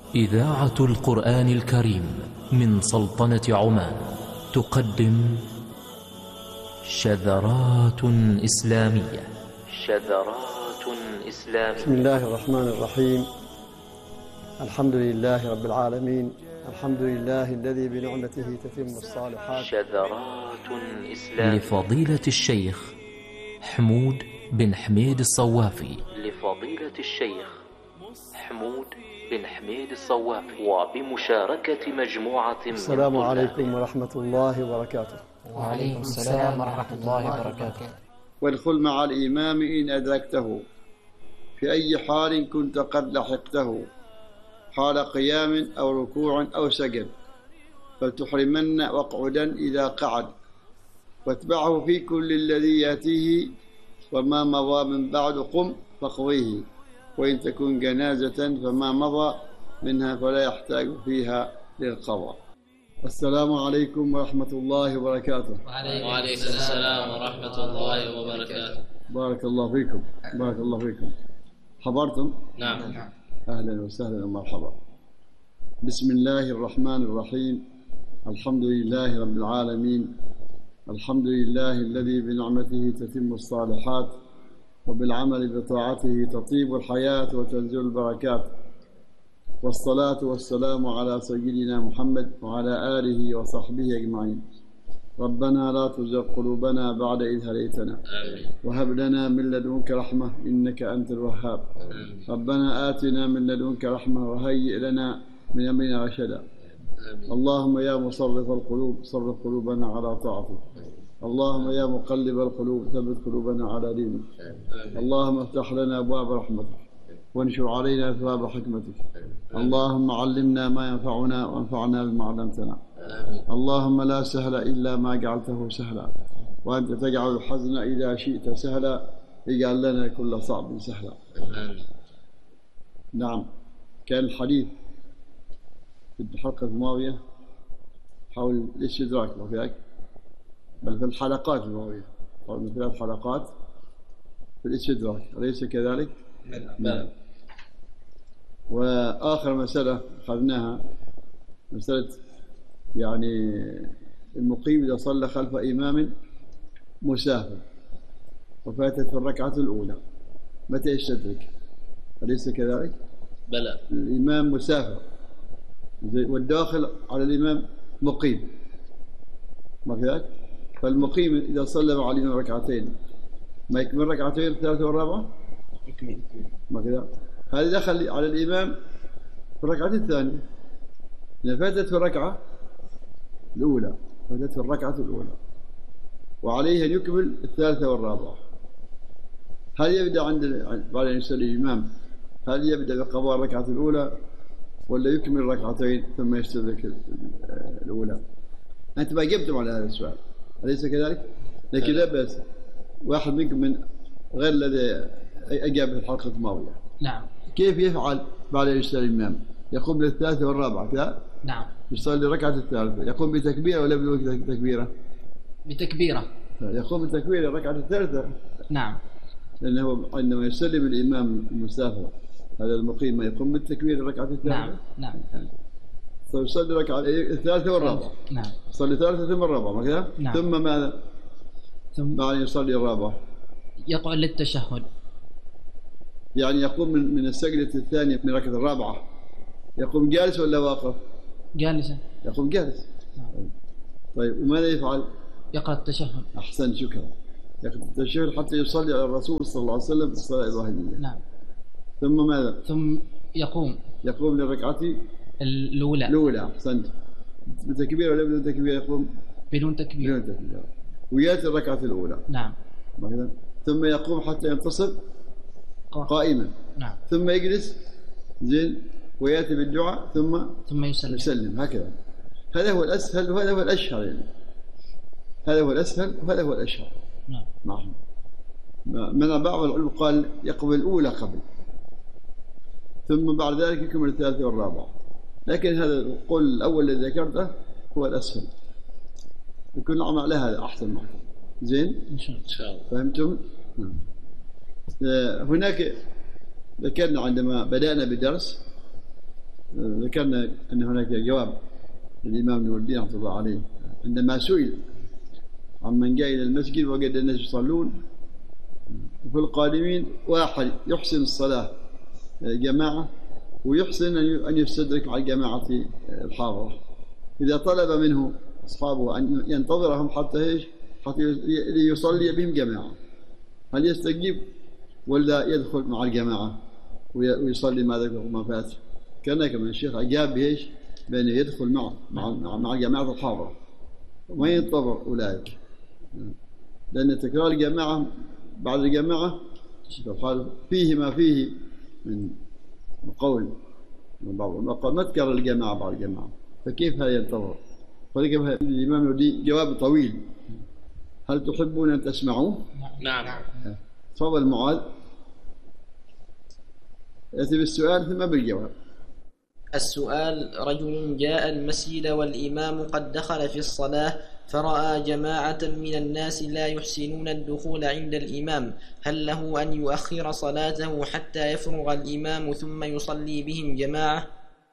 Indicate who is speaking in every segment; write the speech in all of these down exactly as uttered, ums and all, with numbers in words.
Speaker 1: إذاعة القرآن الكريم من سلطنة عمان تقدم شذرات إسلامية. شذرات إسلامية.
Speaker 2: بسم الله الرحمن الرحيم. الحمد لله رب العالمين، الحمد لله الذي بنعمته تتم الصالحات.
Speaker 1: شذرات إسلامية لفضيلة الشيخ حمود بن حميد الصوافي. لفضيلة الشيخ حمود بن حميد الصوافي وبمشاركة مجموعة من
Speaker 2: السلام عليكم ورحمة الله وبركاته.
Speaker 3: وعليكم السلام ورحمة الله وبركاته.
Speaker 4: وادخل مع الإمام إن أدركته، في أي حال كنت قد لحقته، حال قيام أو ركوع أو سجد، فلتحرمن واقعدا إذا قعد، واتبعه في كل الذي يأتيه، وما مضى من بعد قم فاقضيه، وإن تكن جنازة فما مضى منها فلا يحتاج فيها للقضاء. السلام عليكم ورحمة الله وبركاته.
Speaker 3: وعليكم السلام ورحمة الله وبركاته.
Speaker 4: بارك الله فيكم، بارك الله فيكم. حضرتم؟
Speaker 3: نعم.
Speaker 4: أهلا وسهلا ومرحبا. بسم الله الرحمن الرحيم. الحمد لله رب العالمين، الحمد لله الذي بنعمته تتم الصالحات، وبالعمل بطاعته تطيب الحياة وتنزل البركات، والصلاة والسلام على سيدنا محمد وعلى آله وصحبه أجمعين. ربنا لا تزغ قلوبنا بعد إذ هديتنا، وهب لنا من لدنك رحمة إنك أنت الوهاب. ربنا آتنا من لدنك رحمة وهيئ لنا من أمرنا رشدا. اللهم يا مصرف القلوب صرف قلوبنا على طاعتك. اللهم يا مقلب القلوب ثبت قلوبنا على دينك. اللهم افتح لنا أبواب رحمتك، وانشر علينا ثواب حكمتك. اللهم علمنا ما ينفعنا وانفعنا بما علمتنا. اللهم لا سهل إلا ما جعلته سهلا، وأنت تجعل الحزن إذا شئت سهلا، اجعل لنا كل صعب سهلا. نعم، كان الحديث في الحلقة الماضية حول الاستدراك، وفيك بل في الحلقات الماضية حول ثلاث حلقات في الاستدراك، أليس كذلك؟ نعم. وآخر مسألة أخذناها مسألة يعني المقيم إذا صلى خلف إمام مسافر وفاتت في الركعة الأولى متى يستدرك؟ أليس كذلك؟
Speaker 3: بلى.
Speaker 4: الإمام مسافر والداخل على الإمام مقيم، ما كذلك؟ فالمقيم إذا صلى مع الإمام ركعتين ما يكمل ركعتين الثالثة والرابعة؟ يكمل. ما كذا؟ هذا دخل على الإمام في الركعة الثانية، إذا فاتت في الركعة الأولى، فاتت في الركعة الأولى، وعليه أن يكمل الثالثة والرابعة. هل يبدأ عند بعد أن يصلي الإمام، هل يبدأ بقضاء الركعة الأولى ولا يكمل ركعتين ثم يستدرك الأولى؟ أنت ما جبتم على هذا السؤال، أليس كذلك؟ لكن لا بأس، واحد منكم من غير الذي أجاب في الحلقة الماضية.
Speaker 3: نعم.
Speaker 4: كيف يفعل بعد أن يصلي الإمام؟ يقوم بالثالثة والرابعة كذا؟
Speaker 3: نعم.
Speaker 4: يصلي الركعة الثالثة، يقوم بتكبيرة ولا بدون تكبيرة؟
Speaker 3: بتكبيرة.
Speaker 4: يقوم بتكبيرة الركعة الثالثة.
Speaker 3: نعم.
Speaker 4: لأنه عندما يسلم الإمام المسافر هذا المقيم ما يقوم بالتكبير الركعة الثالثة.
Speaker 3: نعم. نعم.
Speaker 4: فيصلي الركعة الثالثة والرابعة.
Speaker 3: نعم.
Speaker 4: يصلي الثالثة ثم الرابعة، ما كذا؟
Speaker 3: نعم.
Speaker 4: ثم ماذا؟
Speaker 3: ثم
Speaker 4: بعد أن يصلي الرابعة
Speaker 3: يقعد للتشهد،
Speaker 4: يعني يقوم من من السجدة الثانية من الركعة الرابعة، يقوم جالس ولا واقف؟
Speaker 3: جالسا.
Speaker 4: يقوم جالس. طيب وماذا يفعل؟
Speaker 3: يقرأ التشهد.
Speaker 4: أحسن، شكرا. يقرأ التشهد حتى يصلي على الرسول صلى الله عليه وسلم في الصلاة الإبراهيمية.
Speaker 3: نعم.
Speaker 4: ثم ماذا؟
Speaker 3: ثم يقوم
Speaker 4: يقوم للركعة
Speaker 3: الأولى.
Speaker 4: الأولى، أحسنت. بتكبير ولا بدون تكبير؟ يقوم
Speaker 3: بدون تكبير.
Speaker 4: بدون تكبير، ويأتي الركعة الأولى.
Speaker 3: نعم.
Speaker 4: مثلا ثم يقوم حتى ينتصب قائما.
Speaker 3: نعم.
Speaker 4: ثم يجلس زين ويأتي بالدعاء ثم
Speaker 3: ثم يسلم.
Speaker 4: يسلم، هكذا. هذا هو الأسهل وهذا هو الأشهر، يعني هذا هو الأسهل وهذا هو الأشهر.
Speaker 3: نعم.
Speaker 4: نعم. من بعض العلم قال يقبل الأولى قبل، ثم بعد ذلك يكمل الثالثة والرابعة، لكن هذا القول الأول الذي ذكرته هو الأسهل، يكون نعمل على هذا أحسن معك. زين؟
Speaker 3: إن شاء الله.
Speaker 4: فهمتم؟ نعم. هناك ذكرنا عندما بدأنا بالدرس ذكرنا أن هناك جواب للإمام نور الدين رحمه الله عليه عندما سئل عمن جاء إلى المسجد وجد الناس يصلون وفي القادمين واحد يحسن الصلاة جماعة ويحسن أن يستدرك على الجماعة الحاضرة. إذا طلب منه أصحابه أن ينتظرهم حتى إيش؟ حتى يصلي بهم جماعة، هل يستجيب ولا يدخل مع الجماعة ويصلي ما ذكر وما فات؟ كان كمان الشيخ أجاب بإيش؟ بأنه يدخل معه مع مع الجماعة الحاضرة وما ينتظر أولئك، لأن تكرار الجماعة بعد الجماعة فيه ما فيه من قول ما تكرر الجماعة بعد الجماعة، فكيف هذا ينتظر؟ فلذلك الإمام يدي جواب طويل. هل تحبون أن تسمعوه؟
Speaker 3: نعم.
Speaker 4: تفضل معاذ، يأتي بالسؤال ثم بالجواب.
Speaker 5: السؤال: رجل جاء المسجد والإمام قد دخل في الصلاة فرأى جماعة من الناس لا يحسنون الدخول عند الإمام، هل له أن يؤخر صلاته حتى يفرغ الإمام ثم يصلي بهم جماعة؟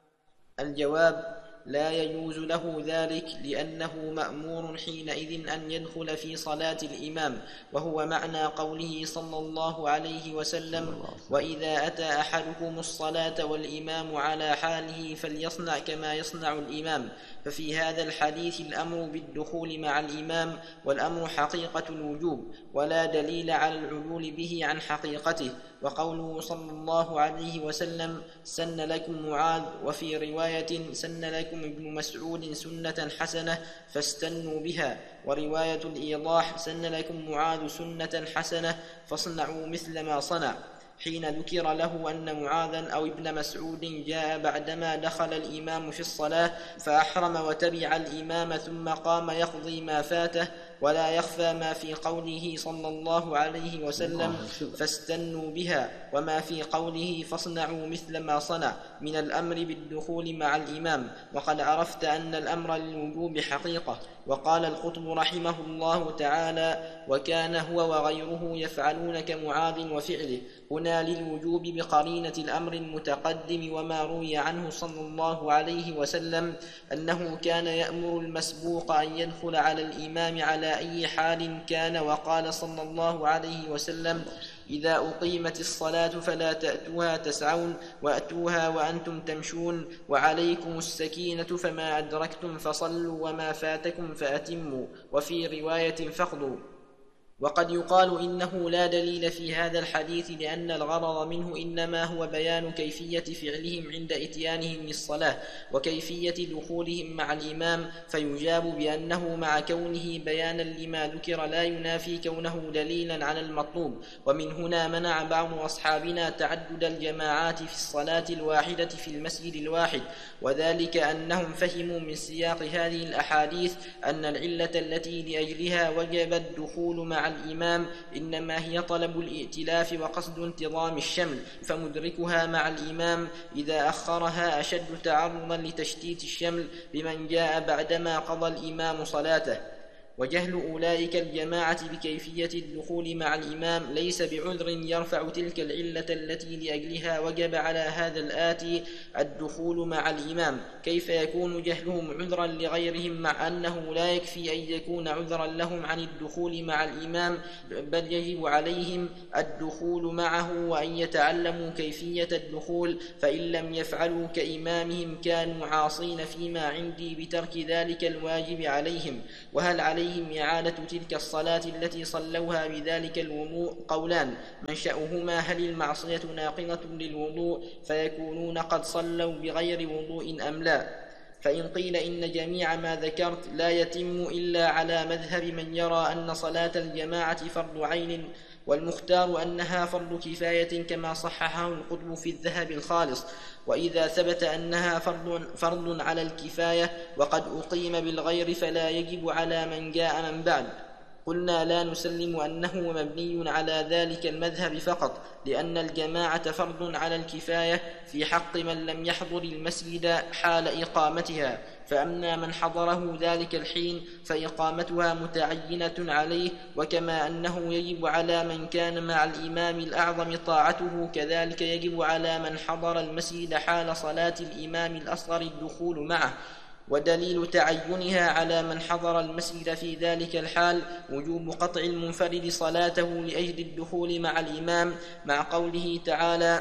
Speaker 5: الجواب: لا يجوز له ذلك، لأنه مأمور حينئذ أن يدخل في صلاة الإمام، وهو معنى قوله صلى الله عليه وسلم: وإذا أتى أحدكم الصلاة والإمام على حاله فليصنع كما يصنع الإمام. ففي هذا الحديث الأمر بالدخول مع الإمام، والأمر حقيقة الوجوب، ولا دليل على العدول به عن حقيقته. وقوله صلى الله عليه وسلم: سن لكم معاذ، وفي رواية: سن لكم ابن مسعود سنة حسنة فاستنوا بها. ورواية الإيضاح: سن لكم معاذ سنة حسنة فاصنعوا مثل ما صنع، حين ذكر له أن معاذا أو ابن مسعود جاء بعدما دخل الإمام في الصلاة فأحرم وتبع الإمام ثم قام يقضي ما فاته. ولا يخفى ما في قوله صلى الله عليه وسلم: فاستنوا بها، وما في قوله فاصنعوا مثل ما صنع من الأمر بالدخول مع الإمام. وقد عرفت أن الأمر للوجوب حقيقة. وقال القطب رحمه الله تعالى: وكان هو وغيره يفعلون كمعاذ وفعله، هنا للوجوب بقرينة الأمر المتقدم. وما روي عنه صلى الله عليه وسلم أنه كان يأمر المسبوق أن يدخل على الإمام على أي حال كان. وقال صلى الله عليه وسلم: إذا أقيمت الصلاة فلا تأتوها تسعون، وأتوها وأنتم تمشون، وعليكم السكينة، فما أدركتم فصلوا وما فاتكم فأتموا، وفي رواية فاقضوا. وقد يقال إنه لا دليل في هذا الحديث، لأن الغرض منه إنما هو بيان كيفية فعلهم عند إتيانهم للصلاة وكيفية دخولهم مع الإمام، فيجاب بأنه مع كونه بيانا لما ذكر لا ينافي كونه دليلا على المطلوب. ومن هنا منع بعض أصحابنا تعدد الجماعات في الصلاة الواحدة في المسجد الواحد، وذلك أنهم فهموا من سياق هذه الأحاديث أن العلة التي لأجلها وجب الدخول مع الإمام إنما هي طلب الائتلاف وقصد انتظام الشمل، فمدركها مع الإمام إذا أخرها أشد تعرضا لتشتيت الشمل بمن جاء بعدما قضى الإمام صلاته. وجهل أولئك الجماعة بكيفية الدخول مع الإمام ليس بعذر يرفع تلك العلة التي لأجلها وجب على هذا الآتي الدخول مع الإمام. كيف يكون جهلهم عذرا لغيرهم، مع أنه لا يكفي أن يكون عذرا لهم عن الدخول مع الإمام، بل يجب عليهم الدخول معه وأن يتعلموا كيفية الدخول، فإن لم يفعلوا كإمامهم كانوا عاصين فيما عندي بترك ذلك الواجب عليهم. وهل عليهم إعادة تلك الصلاة التي صلوها بذلك الوضوء؟ قولان منشأهما: هل المعصية ناقضة للوضوء فيكونون قد صلوا بغير وضوء أم لا؟ فإن قيل إن جميع ما ذكرت لا يتم إلا على مذهب من يرى أن صلاة الجماعة فرض عين، والمختار أنها فرض كفاية كما صححه القطب في الذهب الخالص. وإذا ثبت أنها فرض, فرض على الكفاية وقد أقيم بالغير فلا يجب على من جاء من بعد. قلنا لا نسلم أنه مبني على ذلك المذهب فقط، لأن الجماعة فرض على الكفاية في حق من لم يحضر المسجد حال إقامتها، فأما من حضره ذلك الحين فإقامتها متعينة عليه، وكما أنه يجب على من كان مع الإمام الأعظم طاعته كذلك يجب على من حضر المسجد حال صلاة الإمام الأصغر الدخول معه. ودليل تعينها على من حضر المسجد في ذلك الحال وجوب قطع المنفرد صلاته لأجل الدخول مع الإمام، مع قوله تعالى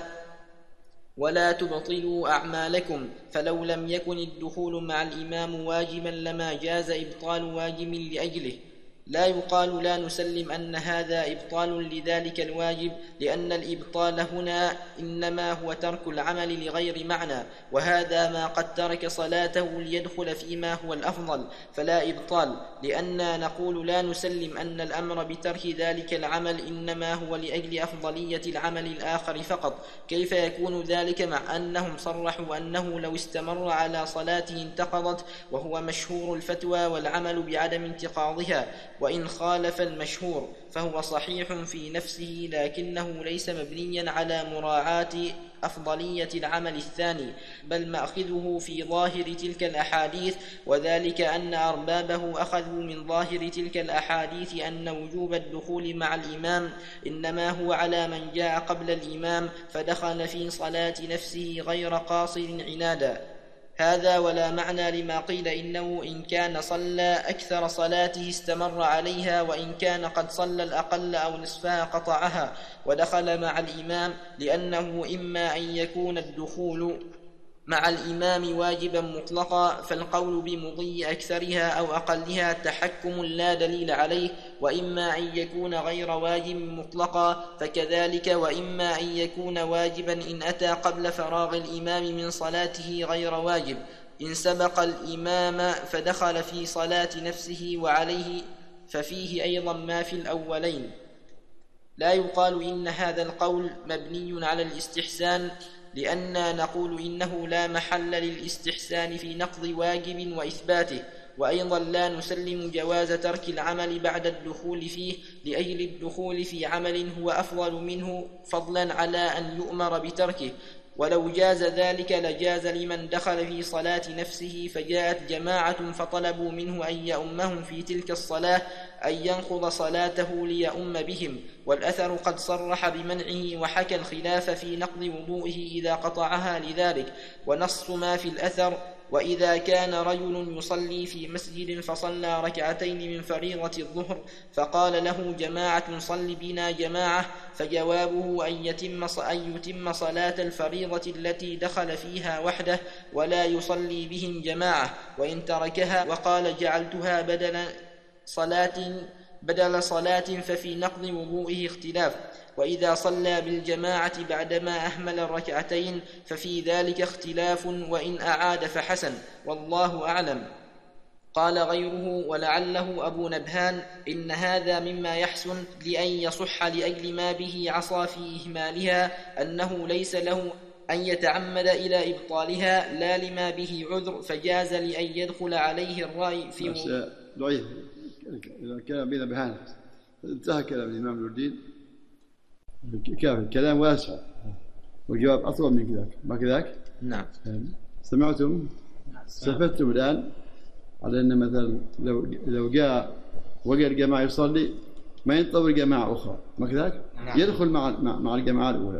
Speaker 5: ولا تبطلوا أعمالكم، فلو لم يكن الدخول مع الإمام واجبا لما جاز إبطال واجب لأجله. لا يقال لا نسلم أن هذا إبطال لذلك الواجب، لأن الإبطال هنا إنما هو ترك العمل لغير معنى، وهذا ما قد ترك صلاته ليدخل فيما هو الأفضل فلا إبطال، لأننا نقول لا نسلم أن الأمر بترك ذلك العمل إنما هو لأجل أفضلية العمل الآخر فقط. كيف يكون ذلك مع أنهم صرحوا أنه لو استمر على صلاته انتقضت، وهو مشهور الفتوى والعمل بعدم انتقاضها، وإن خالف المشهور فهو صحيح في نفسه لكنه ليس مبنيا على مراعاة أفضلية العمل الثاني، بل مأخذه في ظاهر تلك الأحاديث، وذلك أن أربابه أخذوا من ظاهر تلك الأحاديث أن وجوب الدخول مع الإمام إنما هو على من جاء قبل الإمام فدخل في صلاة نفسه غير قاصر عنادا. هذا ولا معنى لما قيل إنه إن كان صلى أكثر صلاته استمر عليها، وإن كان قد صلى الأقل أو نصفها قطعها ودخل مع الإمام، لأنه إما أن يكون الدخول مع الإمام واجبا مطلقا فالقول بمضي أكثرها أو أقلها تحكم لا دليل عليه، وإما أن يكون غير واجب مطلقا فكذلك، وإما أن يكون واجبا إن أتى قبل فراغ الإمام من صلاته غير واجب إن سبق الإمام فدخل في صلاة نفسه وعليه، ففيه أيضا ما في الأولين. لا يقال إن هذا القول مبني على الاستحسان، لأننا نقول إنه لا محل للاستحسان في نقض واجب وإثباته، وأيضا لا نسلم جواز ترك العمل بعد الدخول فيه لأجل الدخول في عمل هو أفضل منه فضلا على أن يؤمر بتركه، ولو جاز ذلك لجاز لمن دخل في صلاة نفسه فجاءت جماعة فطلبوا منه أن يؤمهم في تلك الصلاة أن ينقض صلاته ليؤم بهم، والأثر قد صرح بمنعه وحكى الخلاف في نقض وضوئه إذا قطعها لذلك، ونص ما في الأثر وإذا كان رجل يصلي في مسجد فصلى ركعتين من فريضة الظهر فقال له جماعة صل بنا جماعة، فجوابه أن يتم أن يتم صلاة الفريضة التي دخل فيها وحده ولا يصلي بهم جماعة، وإن تركها وقال جعلتها بدل صلاة بدل صلاة ففي نقض وضوئه اختلاف، وإذا صلى بالجماعة بعدما أهمل الركعتين ففي ذلك اختلاف، وإن أعاد فحسن، والله أعلم. قال غيره ولعله أبو نبهان إن هذا مما يحسن لأن يصح لأجل ما به عصى في إهمالها أنه ليس له أن يتعمد إلى إبطالها لا لما به عذر، فجاز لأن يدخل عليه الرأي في
Speaker 4: ضعيف. كلام ابن نبهان انتهى كلام الإمام نور الدين، كافي الكلام واسع والجواب أطول من كذاك، ما كذاك؟
Speaker 5: نعم.
Speaker 4: سمعتم؟ استفدتم الآن على أن مثلا لو لو جاء وجد الجماعة يصلي ما ينتظر جماعة أخرى، ما كذاك؟ نعم. يدخل مع مع الجماعة الأولى.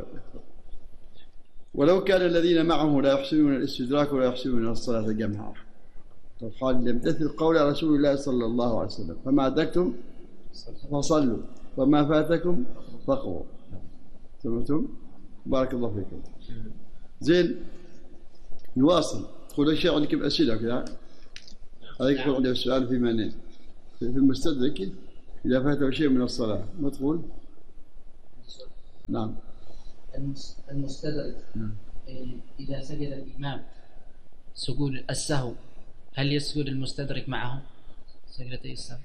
Speaker 4: ولو كان الذين معه لا يحسنون الاستدراك ولا يحسنون الصلاة جماعة، قال يمتثل قول رسول الله صلى الله عليه وسلم فما أدركتم فصلوا وما فاتكم فقوا. سمعتم؟ بارك الله فيكم. زين، نواصل. تقول الشيخ عندك أسئلة كذا؟ هذا يقول عنده السؤال في من في المستدرك إذا فاته شيء من الصلاة ما تقول؟ نعم.
Speaker 6: المستدرك إذا سجد الإمام سجود السهو هل يسجد المستدرك معه سجدتي السهو؟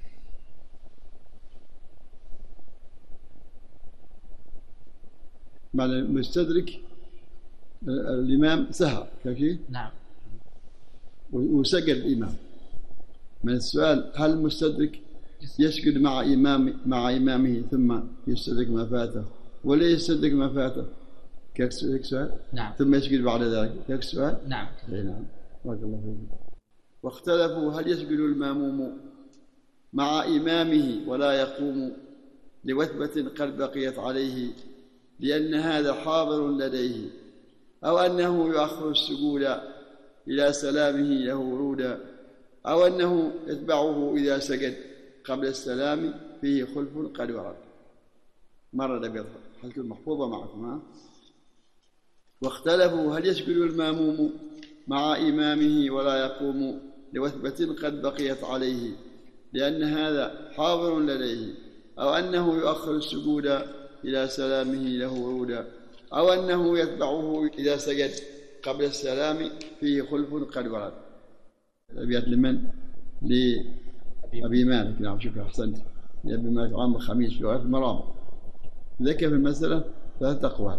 Speaker 4: مع المستدرك الإمام سهى كيف؟
Speaker 6: نعم.
Speaker 4: وسجد الإمام. من السؤال هل المستدرك يسجد مع إمام مع إمامه ثم يستدرك ما فاته، ولا يستدرك ما فاته كيف سؤال؟
Speaker 6: نعم.
Speaker 4: ثم يسجد بعد ذلك كيف سؤال؟
Speaker 6: نعم.
Speaker 4: أي نعم. بارك الله فيك. واختلفوا هل يسجد الماموم مع إمامه ولا يقوم لوثبة قد بقيت عليه لأن هذا حاضر لديه، أو أنه يؤخر السجود إلى سلامه له ورودا، أو أنه يتبعه إذا سجد قبل السلام فيه خلف قد ورد. مرة بيض حلقة المحفوظة معكم. ها؟ واختلفوا هل يسجد الماموم مع إمامه ولا يقوم لوثبة قد بقيت عليه لأن هذا حاضر لديه، أو أنه يؤخر السجود إلى سلامه له ورودا، أو أنه يتبعه إذا سجد قبل السلام فيه خلف قد ورد. أبيات لمن؟ لأبي مالك. نعم شكرا أحسنت. لأبي مالك عام الخميس في رواية المرام ذكر في المسألة ثلاثة أقوال.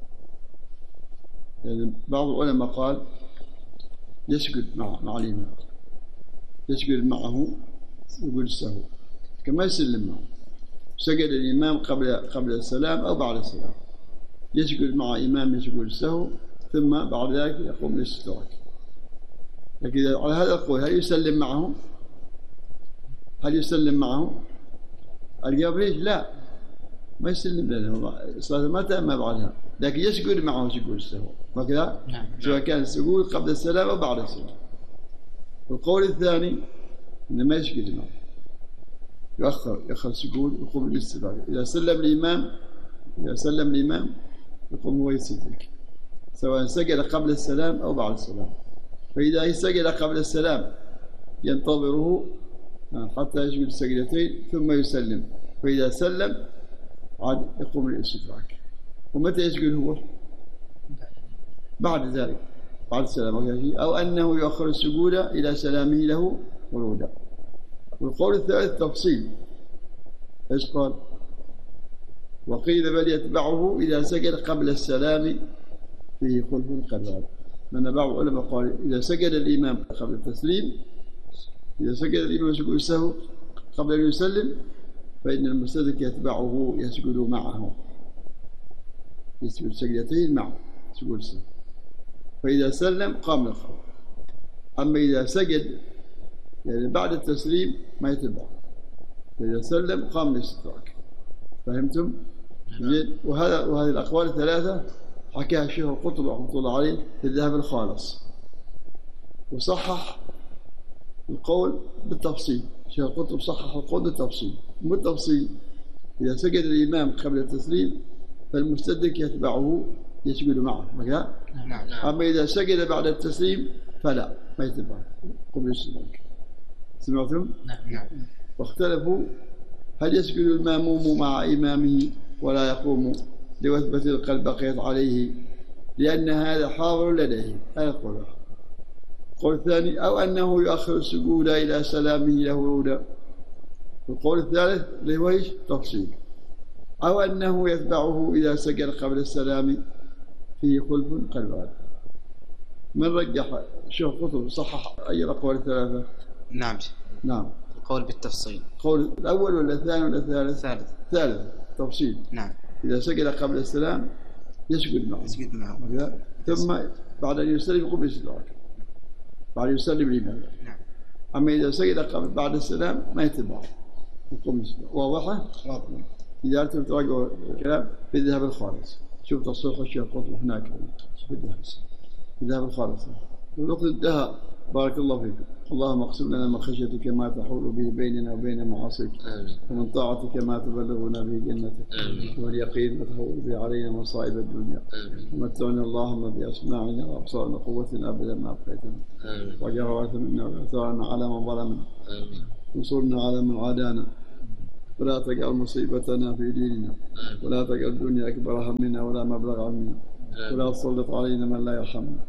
Speaker 4: يعني بعض العلماء قال يسجد مع مع الإمام، يسجد معه يقول السهو كما يسلم معه. سجد الإمام قبل قبل السلام أو بعد السلام، يسجد مع إمام يسجد السهو ثم بعد ذلك يقوم للاستدراك. لكن على هذا القول هل يسلم معه؟ هل يسلم معه؟ الجواب ليش؟ لا، ما يسلم لأنه الصلاة ما تم بعدها، لكن يسجد معه سجود السهو وكذا.
Speaker 6: نعم.
Speaker 4: سواء كان السجود قبل السلام أو بعد السلام. القول الثاني إنه ما يسجد معه، يؤخر يؤخر السجود يقوم بالاستدراك. إذا سلم الإمام إذا سلم الإمام يقوم هو يستدرك سواء سجد قبل السلام أو بعد السلام. فإذا سجد قبل السلام ينتظره حتى يسجد السجدتين ثم يسلم، فإذا سلم عاد يقوم للاستدراك. ومتى يسجد هو؟ بعد ذلك بعد السلام، أو أنه يؤخر السجود إلى سلامه له ورودا. والقول الثالث تفصيل. ايش قال؟ وقيل بل يتبعه إذا سجد قبل السلام فيه خلف قد ورد. من بعض العلماء قال إذا سجد الإمام قبل التسليم، إذا سجد الإمام يسجد السهو قبل أن يسلم، فإن المستدرك يتبعه يسجد معه، يسجد سجدتين معه سجود السهو. فإذا سلم قام للخوف. أما إذا سجد يعني بعد التسليم ما يتبع، فإذا سلم قام للاستدراك. فهمتم؟ زين. وهذا وهذه الأقوال الثلاثة حكاها الشيخ القطب رحمه الله عليه في الذهب الخالص، وصحح القول بالتفصيل. الشيخ القطب صحح القول بالتفصيل. بالتفصيل إذا سجد الإمام قبل التسليم فالمستدرك يتبعه يسجد معه.
Speaker 5: نعم.
Speaker 4: أما إذا سجد بعد التسليم فلا ما يتبعه قبل الاستدراك. سمعتم؟
Speaker 5: نعم.
Speaker 4: واختلفوا هل يسجد الماموم مع إمامه ولا يقوم لوثبة القلب بقيت عليه لأن هذا حاضر لديه. هذا القول. القول الثاني أو أنه يؤخر السجود إلى سلامه له ورودا. القول الثالث اللي هو ايش؟ تفصيل. أو أنه يتبعه إذا سجد قبل السلام فيه خلف قد ورد. من رجح الشيخ قطب صحح أي الأقوال الثلاثة؟
Speaker 5: نعم.
Speaker 4: نعم.
Speaker 5: القول بالتفصيل.
Speaker 4: القول الأول ولا الثاني ولا الثالث؟
Speaker 5: الثالث.
Speaker 4: ثالث تفصيل.
Speaker 5: نعم.
Speaker 4: إذا سجد قبل السلام يسجد معه.
Speaker 5: يسجد معه.
Speaker 4: ثم بعد أن يسلم يقوم بالاستدراك. بعد يسلم الإمام.
Speaker 5: نعم.
Speaker 4: أما إذا سجد قبل بعد السلام ما يتبعه يقوم بالاستدراك. واضحة؟
Speaker 5: واضح.
Speaker 4: إذا أنتم تراجعوا الكلام في الذهب الخالص، شوف تصريح الشيخ القطب هناك في الذهب في الذهب الخالص. الوقت انتهى. بارك الله فيكم. اللهم اقسم لنا من خشيتك ما تحول به بيننا وبين معاصيك، ومن طاعتك ما تبلغنا به جنتك، واليقين ما تهون به علينا مصائب الدنيا، ومتعنا اللهم بأسماعنا وأبصارنا وقوتنا أبدا ما أبقيتنا، واجعل وارث منا وآثارنا على من ظلمنا، وانصرنا على من عادانا، ولا تجعل مصيبتنا في ديننا، ولا تجعل الدنيا أكبر همنا ولا مبلغ علمنا، ولا تسلط علينا من لا يرحمنا.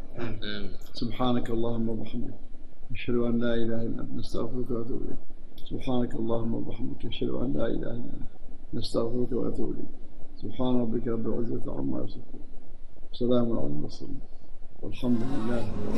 Speaker 4: سبحانك اللهم وبحمدك أشهد أن لا إله إلا أنت نستغفرك ونتوب إليك. سبحانك اللهم وبحمدك أشهد أن لا إله إلا أنت نستغفرك ونتوب إليك. سبحان ربك رب العزة عما يصفون، سلام على المرسلين والحمد لله.